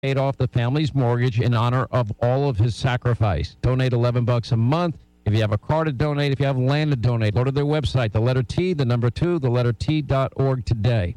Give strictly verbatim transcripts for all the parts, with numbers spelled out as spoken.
paid off the family's mortgage in honor of all of his sacrifice. Donate eleven bucks a month. If you have a car to donate, if you have land to donate, go to their website, the letter T, the number two, the letter T dot org today.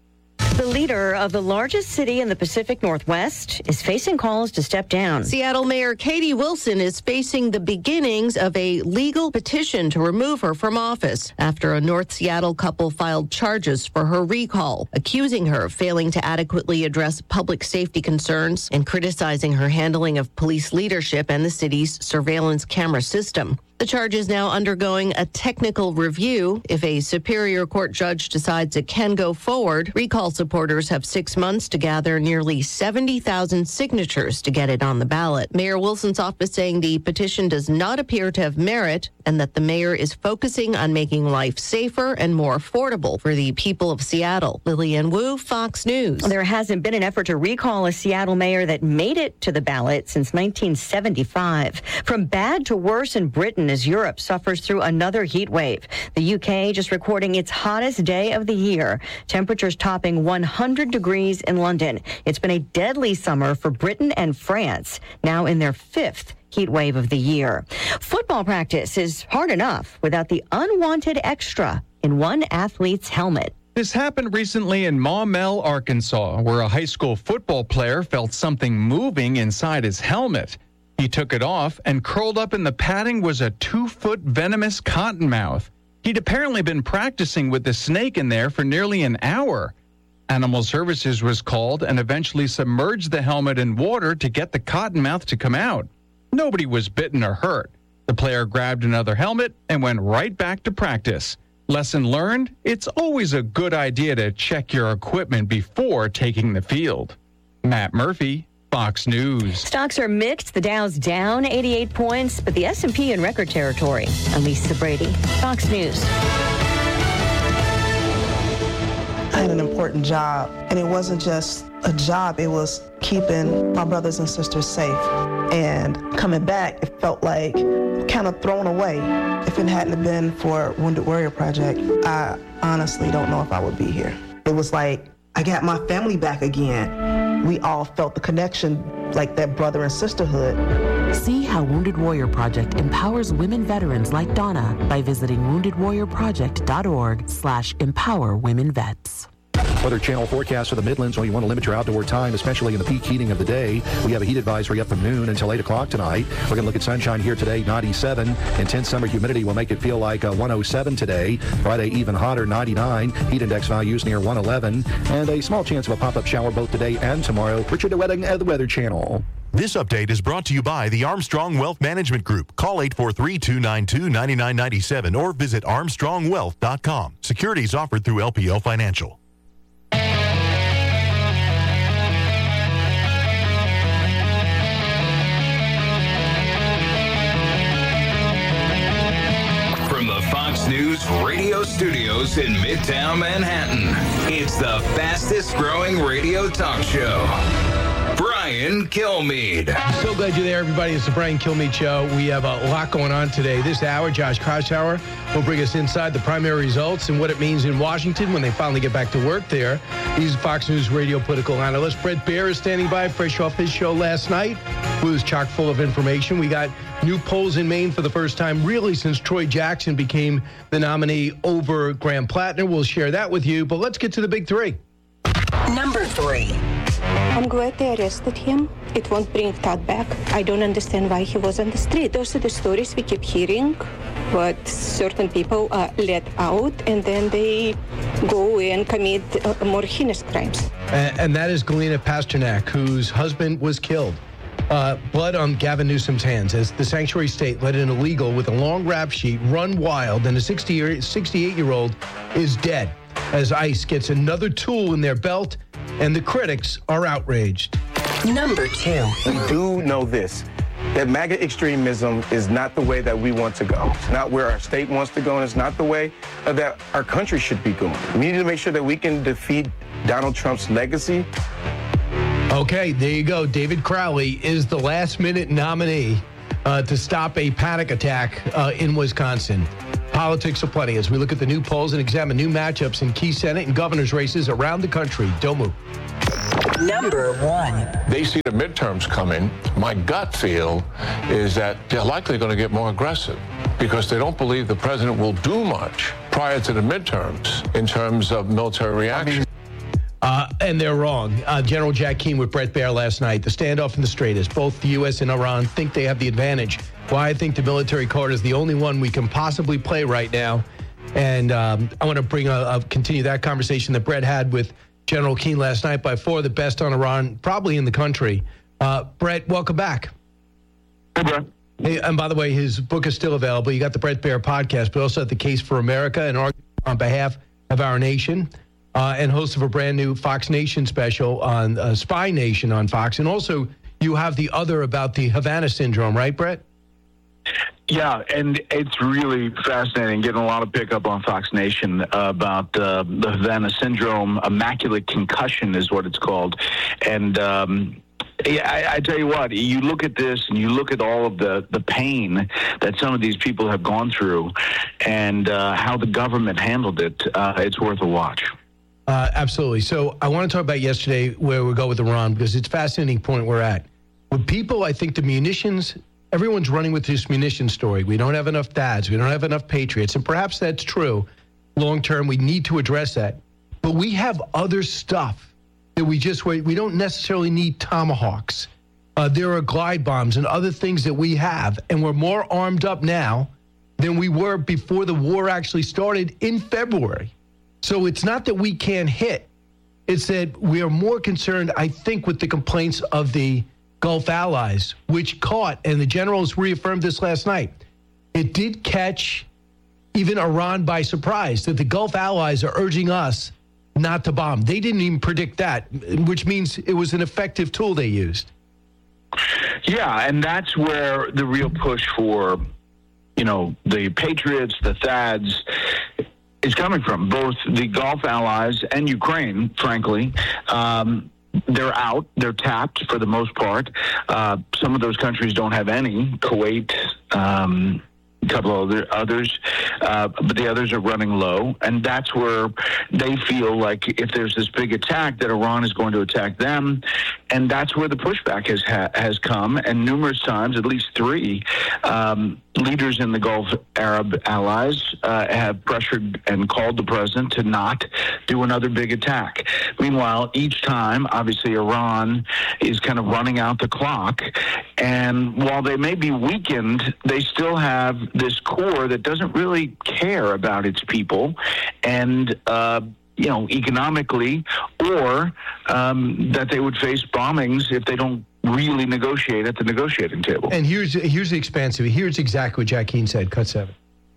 The leader of the largest city in the Pacific Northwest is facing calls to step down. Seattle Mayor Katie Wilson is facing the beginnings of a legal petition to remove her from office after a North Seattle couple filed charges for her recall, accusing her of failing to adequately address public safety concerns and criticizing her handling of police leadership and the city's surveillance camera system. The charge is now undergoing a technical review. If a Superior Court judge decides it can go forward, recall supporters have six months to gather nearly seventy thousand signatures to get it on the ballot. Mayor Wilson's office saying the petition does not appear to have merit and that the mayor is focusing on making life safer and more affordable for the people of Seattle. Lillian Wu, Fox News. There hasn't been an effort to recall a Seattle mayor that made it to the ballot since nineteen seventy-five. From bad to worse in Britain as Europe suffers through another heat wave. The U K just recording its hottest day of the year. Temperatures topping one hundred degrees in London. It's been a deadly summer for Britain and France, now in their fifth heat wave of the year. Football practice is hard enough without the unwanted extra in one athlete's helmet. This happened recently in Maumelle, Arkansas, where a high school football player felt something moving inside his helmet. He took it off, and curled up in the padding was a two-foot venomous cottonmouth. He'd apparently been practicing with the snake in there for nearly an hour. Animal Services was called and eventually submerged the helmet in water to get the cottonmouth to come out. Nobody was bitten or hurt. The player grabbed another helmet and went right back to practice. Lesson learned, it's always a good idea to check your equipment before taking the field. Matt Murphy, Fox News. Stocks are mixed. The Dow's down eighty-eight points, but the S and P in record territory. Elisa Brady, Fox News. I had an important job, and it wasn't just a job. It was keeping my brothers and sisters safe. And coming back, it felt like kind of thrown away. If it hadn't been for Wounded Warrior Project, I honestly don't know if I would be here. It was like I got my family back again. We all felt the connection, like that brother and sisterhood. See how Wounded Warrior Project empowers women veterans like Donna by visiting wounded warrior project dot org slash empower women vets. Weather Channel forecast for the Midlands when you want to limit your outdoor time, especially in the peak heating of the day. We have a heat advisory up from noon until eight o'clock tonight. We're going to look at sunshine here today, ninety-seven. Intense summer humidity will make it feel like uh, one oh seven today. Friday, even hotter, ninety-nine. Heat index values near one eleven. And a small chance of a pop-up shower both today and tomorrow. Richard DeWetting at the Weather Channel. This update is brought to you by the Armstrong Wealth Management Group. Call eight four three, two nine two, nine nine nine seven or visit armstrong wealth dot com. Securities offered through L P L Financial. News radio studios in Midtown Manhattan. It's the fastest growing radio talk show. Brian Kilmeade. So glad you're there, everybody. It's the Brian Kilmeade Show. We have a lot going on today. This hour, Josh Kraushaar will bring us inside the primary results and what it means in Washington when they finally get back to work there. He's Fox News radio political analyst. Bret Baier is standing by, fresh off his show last night. It was chock full of information. We got new polls in Maine for the first time, really, since Troy Jackson became the nominee over Graham Plattner. We'll share that with you, but let's get to the big three. Number three. I'm glad they arrested him. It won't bring Todd back. I don't understand why he was on the street. Those are the stories we keep hearing, but certain people are let out and then they go and commit uh, more heinous crimes. And, and that is Galina Pasternak, whose husband was killed. Uh, blood on Gavin Newsom's hands as the sanctuary state let an illegal with a long rap sheet run wild, and a sixty-eight-year-old is dead as ICE gets another tool in their belt, and the critics are outraged. Number two. We do know this, that MAGA extremism is not the way that we want to go. It's not where our state wants to go, and it's not the way that our country should be going. We need to make sure that we can defeat Donald Trump's legacy. Okay, there you go. David Crowley is the last-minute nominee uh, to stop a panic attack uh, in Wisconsin. Politics aplenty as we look at the new polls and examine new matchups in key Senate and governor's races around the country. Don't move. Number one. They see the midterms coming. My gut feel is that they're likely going to get more aggressive because they don't believe the president will do much prior to the midterms in terms of military reaction. Uh, and they're wrong. Uh, General Jack Keane with Bret Baier last night. The standoff in the straightest. Both the U S and Iran think they have the advantage. Why I think the military card is the only one we can possibly play right now. And um, I want to bring a, a continue that conversation that Bret had with General Keane last night. By far the best on Iran, probably in the country. Uh, Bret, welcome back. Hey, Bret. Hey, and by the way, his book is still available. You got the Bret Baier podcast, but also at the Case for America and on behalf of our nation. Uh, and host of a brand new Fox Nation special on uh, Spy Nation on Fox. And also, you have the other about the Havana syndrome, right, Bret? Yeah, and it's really fascinating, getting a lot of pickup on Fox Nation about uh, the Havana syndrome. Immaculate concussion is what it's called. And um, yeah, I, I tell you what, you look at this and you look at all of the, the pain that some of these people have gone through and uh, how the government handled it. Uh, it's worth a watch. Uh, absolutely. So I want to talk about yesterday where we go with Iran because it's a fascinating point we're at. With people, I think the munitions, everyone's running with this munitions story. We don't have enough D A Ds. We don't have enough Patriots. And perhaps that's true. Long term, we need to address that. But we have other stuff that we just, we don't necessarily need Tomahawks. Uh, there are glide bombs and other things that we have. And we're more armed up now than we were before the war actually started in February. So it's not that we can't hit. It's that we are more concerned, I think, with the complaints of the Gulf allies, which caught, and the generals reaffirmed this last night, it did catch even Iran by surprise, that the Gulf allies are urging us not to bomb. They didn't even predict that, which means it was an effective tool they used. Yeah, and that's where the real push for, you know, the Patriots, the T A Ds, is coming from. Both the Gulf allies and Ukraine, frankly. Um, they're out. They're tapped for the most part. Uh, some of those countries don't have any. Kuwait, um, a couple of other, others, uh, but the others are running low. And that's where they feel like if there's this big attack, that Iran is going to attack them. And that's where the pushback has ha- has come. And numerous times, at least three, um, leaders in the Gulf Arab allies uh, have pressured and called the president to not do another big attack. Meanwhile, each time, obviously, Iran is kind of running out the clock. And while they may be weakened, they still have this core that doesn't really care about its people and, uh, you know, economically, or um, that they would face bombings if they don't really negotiate at the negotiating table. And here's here's the expansive. Here's exactly what Jack Keane said. Cut seven.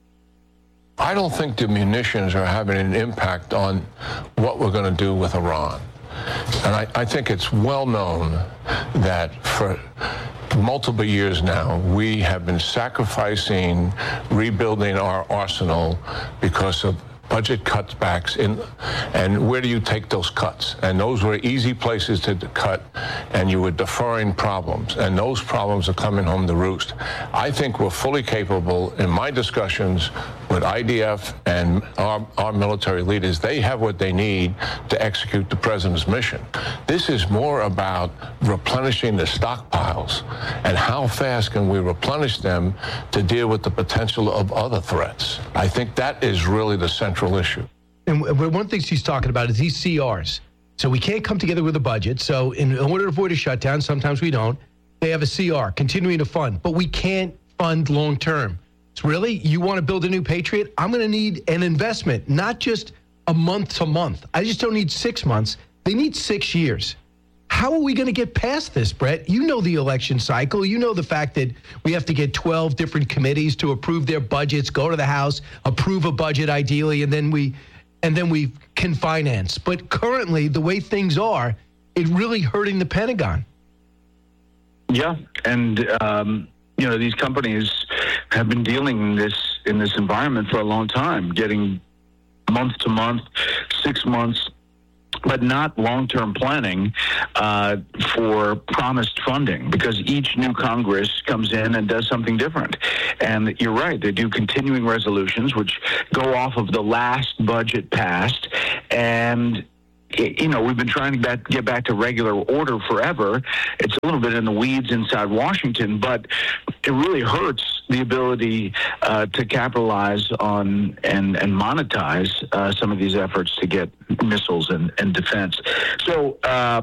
I don't think the munitions are having an impact on what we're going to do with Iran. And I, I think it's well known that for multiple years now, we have been sacrificing rebuilding our arsenal because of budget cutbacks in, and where do you take those cuts? And those were easy places to cut, and you were deferring problems, and those problems are coming home to roost. I think we're fully capable, in my discussions with I D F and our, our military leaders, they have what they need to execute the president's mission. This is more about replenishing the stockpiles, and how fast can we replenish them to deal with the potential of other threats. I think that is really the central issue. And one of the things he's talking about is these C Rs. So we can't come together with a budget. So in order to avoid a shutdown, sometimes we don't, they have a C R, continuing to fund. But we can't fund long term. So really, you want to build a new Patriot? I'm going to need an investment, not just a month to month. I just don't need six months. They need six years. How are we going to get past this, Bret? You know the election cycle. You know the fact that we have to get twelve different committees to approve their budgets, go to the House, approve a budget ideally, and then we and then we can finance. But currently, the way things are, it's really hurting the Pentagon. Yeah, and um, you know, these companies have been dealing in this in this environment for a long time, getting month to month, six months, but not long-term planning uh, for promised funding, because each new Congress comes in and does something different. And you're right, they do continuing resolutions, which go off of the last budget passed, and you know, we've been trying to get, get back to regular order forever. It's a little bit in the weeds inside Washington, but it really hurts the ability uh, to capitalize on and, and monetize uh, some of these efforts to get missiles and, and defense. So uh,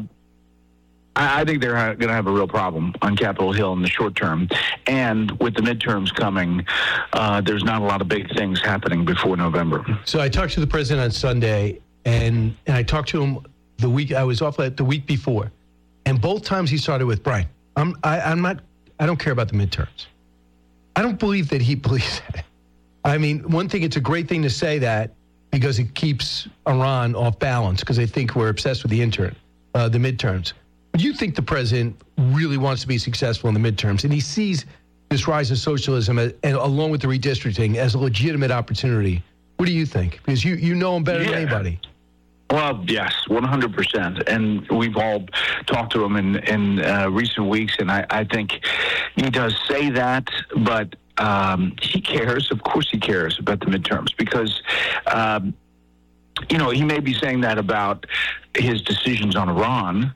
I, I think they're ha- going to have a real problem on Capitol Hill in the short term. And with the midterms coming, uh, there's not a lot of big things happening before November. So I talked to the president on Sunday, and, and I talked to him the week, I was off the week before. And both times he started with, Brian, I'm, I, I'm not, I don't care about the midterms. I don't believe that he believes that. I mean, one thing, it's a great thing to say that because it keeps Iran off balance because they think we're obsessed with the intern, uh, the midterms. But you think the president really wants to be successful in the midterms, and he sees this rise of socialism as, and along with the redistricting as a legitimate opportunity. What do you think? Because you, you know him better yeah. than anybody. Well, yes, one hundred percent. And we've all talked to him in, in uh, recent weeks, and I, I think he does say that, but um, he cares. Of course he cares about the midterms because, um, you know, he may be saying that about his decisions on Iran,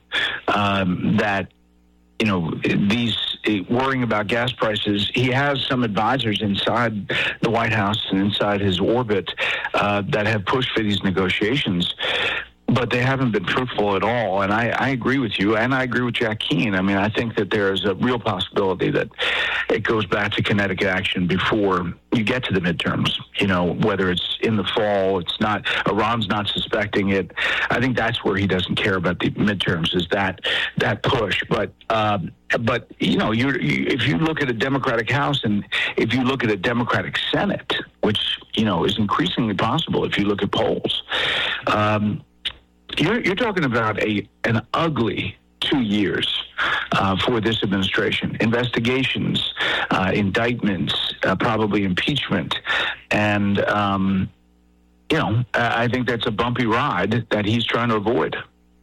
um, that, you know, these worrying about gas prices. He has some advisors inside the White House and inside his orbit uh, that have pushed for these negotiations, but they haven't been fruitful at all. And I, I agree with you, and I agree with Jack Keane. I mean, I think that there is a real possibility that it goes back to kinetic action before you get to the midterms, you know, whether it's in the fall, it's not, Iran's not suspecting it. I think that's where he doesn't care about the midterms, is that that push. But, um, but you know, you're, you, if you look at a Democratic House and if you look at a Democratic Senate, which, you know, is increasingly possible if you look at polls, um, you're, you're talking about a an ugly two years uh, for this administration. Investigations, uh, indictments, uh, probably impeachment. And, um, you know, I think that's a bumpy ride that he's trying to avoid.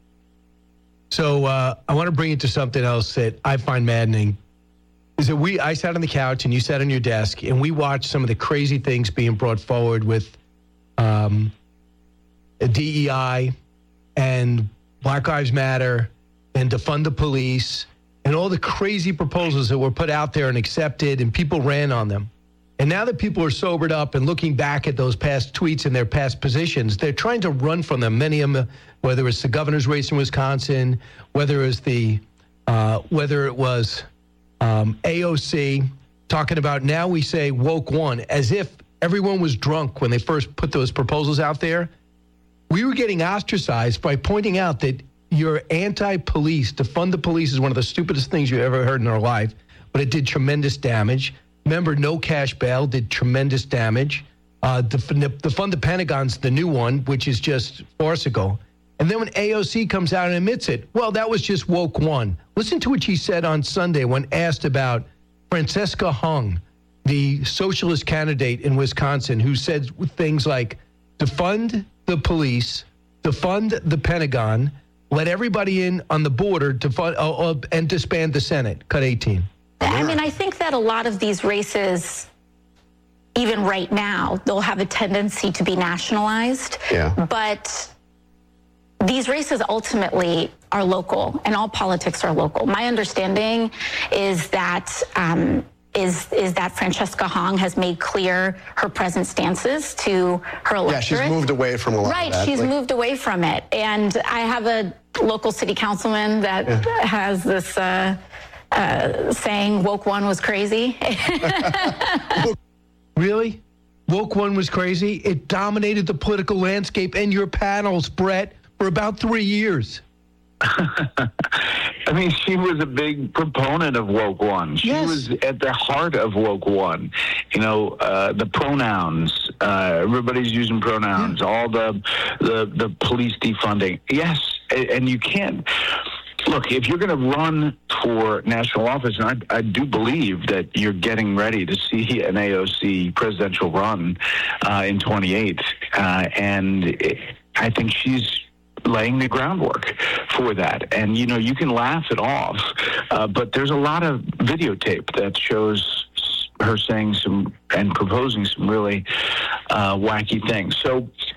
So uh, I want to bring it to something else that I find maddening. Is that we, I sat on the couch and you sat on your desk and we watched some of the crazy things being brought forward with um, D E I and Black Lives Matter and defund the police and all the crazy proposals that were put out there and accepted, and people ran on them. And now that people are sobered up and looking back at those past tweets and their past positions, they're trying to run from them. Many of them, whether it's the governor's race in Wisconsin, whether it's the, uh, whether it was um, A O C talking about, now we say woke one, as if everyone was drunk when they first put those proposals out there. We were getting ostracized by pointing out that you're anti-police. Defund the police is one of the stupidest things you ever heard in our life, but it did tremendous damage. Remember, no cash bail did tremendous damage. Uh, defund, defund the Pentagon's the new one, which is just farcical. And then when A O C comes out and admits it, well, that was just woke one. Listen to what she said on Sunday when asked about Francesca Hung, the socialist candidate in Wisconsin, who said things like, defund the police, defund the Pentagon, let everybody in on the border to fund, uh, uh, and disband the Senate. Cut eighteen. I mean, I think that a lot of these races, even right now, they'll have a tendency to be nationalized. Yeah. But these races ultimately are local, and all politics are local. My understanding is that um, is is that Francesca Hong has made clear her present stances to her electorate. Yeah, she's moved away from a lot right, of that. Right, she's like, moved away from it. And I have a local city councilman that yeah. has this uh, uh, saying, woke one was crazy. Really? Woke one was crazy? It dominated the political landscape and your panels, Brett, for about three years. I mean, she was a big proponent of woke one. She yes. was at the heart of woke one. You know, uh, the pronouns. Uh, everybody's using pronouns. Yeah. All the, the the police defunding. Yes, and, and you can't. Look, if you're going to run for national office, and I, I do believe that you're getting ready to see an A O C presidential run uh, in twenty-eight, uh, and it, I think she's laying the groundwork for that. And, you know, you can laugh it off, uh, but there's a lot of videotape that shows her saying some and proposing some really uh, wacky things. So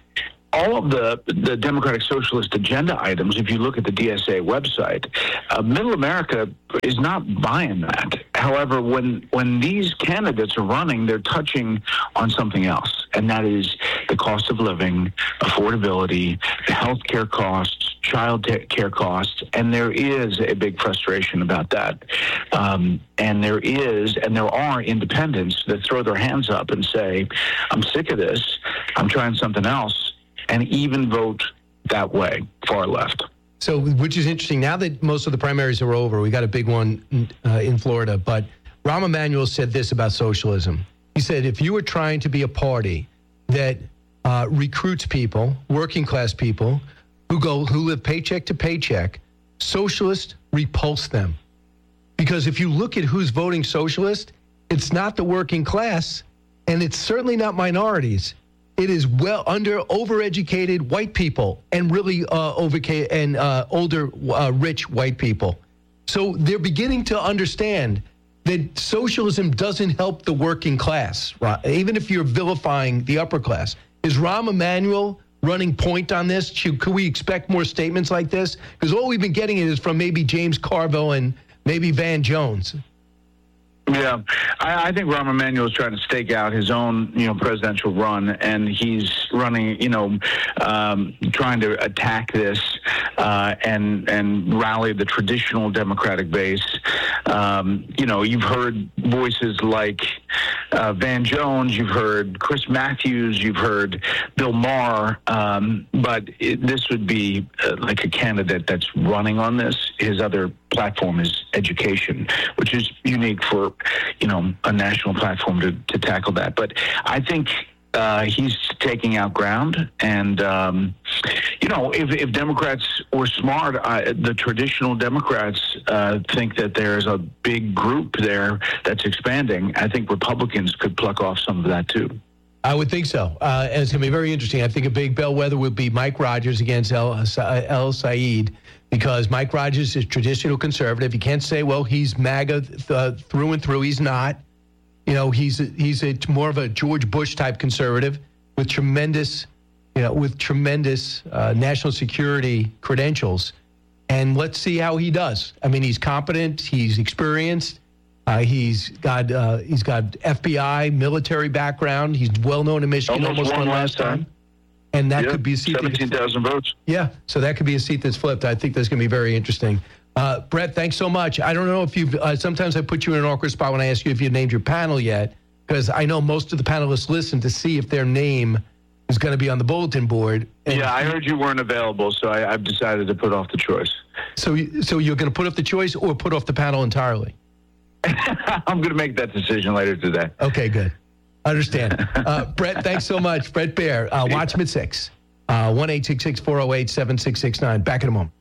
all of the, the Democratic Socialist agenda items, if you look at the D S A website, uh, Middle America is not buying that. However, when when these candidates are running, they're touching on something else, and that is the cost of living, affordability, the health care costs, child care costs, and there is a big frustration about that. Um, and there is, and there are independents that throw their hands up and say, I'm sick of this, I'm trying something else, and even vote that way, far left. So, which is interesting. Now that most of the primaries are over, we got a big one uh, in Florida, but Rahm Emanuel said this about socialism. He said, if you were trying to be a party that uh, recruits people, working class people, who go, who live paycheck to paycheck, socialists repulse them. Because if you look at who's voting socialist, it's not the working class, and it's certainly not minorities. It is well under overeducated white people and really uh, over and uh, older uh, rich white people. So they're beginning to understand that socialism doesn't help the working class, right? Even if you're vilifying the upper class. Is Rahm Emanuel running point on this? Should, could we expect more statements like this? Because all we've been getting is from maybe James Carville and maybe Van Jones. Yeah, I, I think Rahm Emanuel is trying to stake out his own, you know, presidential run, and he's running, you know, um, trying to attack this uh, and and rally the traditional Democratic base. Um, you know, you've heard voices like uh, Van Jones, you've heard Chris Matthews, you've heard Bill Maher, um, but it, this would be uh, like a candidate that's running on this. His other platform is education, which is unique for, you know, a national platform to, to tackle that. But I think uh, he's taking out ground. And, um, you know, if, if Democrats were smart, uh, the traditional Democrats uh, think that there's a big group there that's expanding. I think Republicans could pluck off some of that, too. I would think so. Uh, and it's going to be very interesting. I think a big bellwether would be Mike Rogers against El, El Said, because Mike Rogers is traditional conservative. You can't say, well, he's MAGA uh, through and through. He's not. You know, he's a, he's a more of a George Bush type conservative with tremendous, you know, with tremendous uh, national security credentials. And let's see how he does. I mean, he's competent. He's experienced. Uh, he's got uh, he's got F B I military background. He's well known in Michigan. Almost, almost won last time. time. And that yep, could be a seat. seventeen thousand votes. Yeah, so that could be a seat that's flipped. I think that's going to be very interesting. Uh, Brett, thanks so much. I don't know if you've, uh, sometimes I put you in an awkward spot when I ask you if you've named your panel yet, because I know most of the panelists listen to see if their name is going to be on the bulletin board. And yeah, I heard you weren't available, so I, I've decided to put off the choice. So, so you're going to put off the choice or put off the panel entirely? I'm going to make that decision later today. Okay, good. Understand. Uh, Brett, thanks so much. Brett Baer, uh, watch him at six. Uh, one eight six six, four oh eight, seven six six nine. Back in a moment.